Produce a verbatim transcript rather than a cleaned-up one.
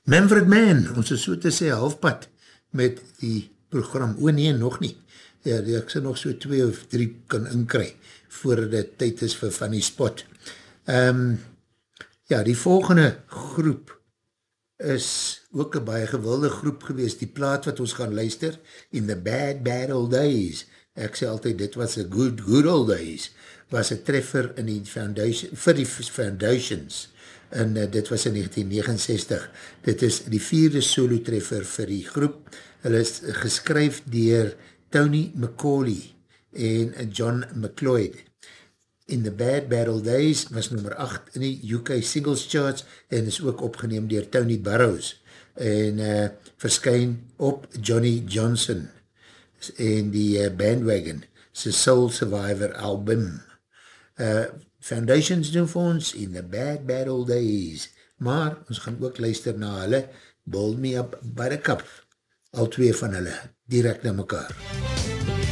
Manfred Mann, ons is so te sê halfpad met die program, o nee, nog nie, ja, die, ek sal nog so twee of drie kan inkry, voordat dit tyd is vir Funny Spot. Um, ja, die volgende groep is ook een baie gewilde groep gewees, die plaat wat ons gaan luister, In the Bad Bad Old Days, ek sê altyd, dit was a good, good old days, was een treffer in die foundation, vir die foundations, en uh, dit was in negentien negenenzestig, dit is die vierde solo treffer vir die groep, hulle is geskryf dier Tony McCauley en John McLeod. In the Bad Bad Old Days was nummer acht in die U K Singles Charts en is ook opgeneem dier Tony Burrows en uh, verskyn op Johnny Johnson en die uh, Bandwagon, sy Soul Survivor album. Uh, Foundations doen vir ons In the Bad Bad Old Days, maar ons gaan ook luister na hulle Build Me Up Buttercup, al twee van hulle, direct na mekaar.